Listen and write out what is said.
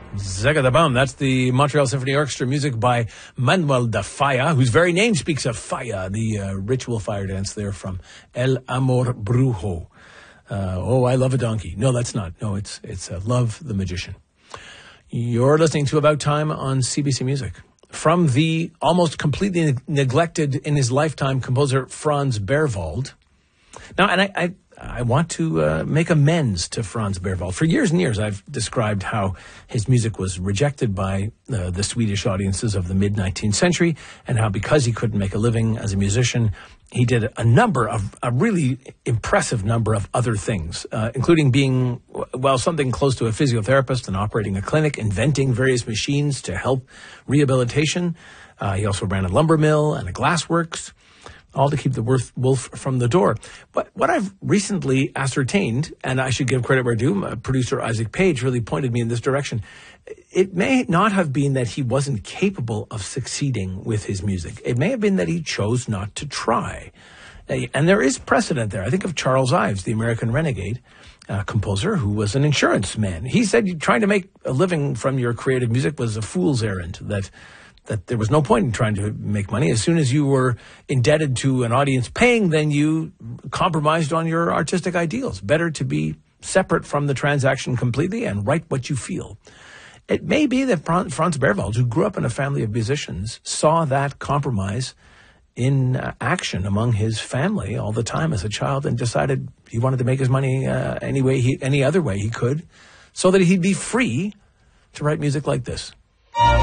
Zega da Bum. That's the Montreal Symphony Orchestra, music by Manuel da Falla, whose very name speaks of falla, the ritual fire dance there from El Amor Brujo. I Love a Donkey. No, that's not. No, it's Love the Magician. You're listening to About Time on CBC Music. From the almost completely neglected in his lifetime composer Franz Berwald. Now, and I want to make amends to Franz Berwald. For years and years, I've described how his music was rejected by the Swedish audiences of the mid-19th century, and how because he couldn't make a living as a musician, he did a really impressive number of other things, including being, something close to a physiotherapist and operating a clinic, inventing various machines to help rehabilitation. He also ran a lumber mill and a glassworks, all to keep the wolf from the door. But what I've recently ascertained, and I should give credit where due, producer Isaac Page really pointed me in this direction, it may not have been that he wasn't capable of succeeding with his music. It may have been that he chose not to try. And there is precedent there. I think of Charles Ives, the American renegade composer, who was an insurance man. He said trying to make a living from your creative music was a fool's errand, that there was no point in trying to make money. As soon as you were indebted to an audience paying, then you compromised on your artistic ideals. Better to be separate from the transaction completely and write what you feel. It may be that Franz Berwald, who grew up in a family of musicians, saw that compromise in action among his family all the time as a child and decided he wanted to make his money any other way he could so that he'd be free to write music like this.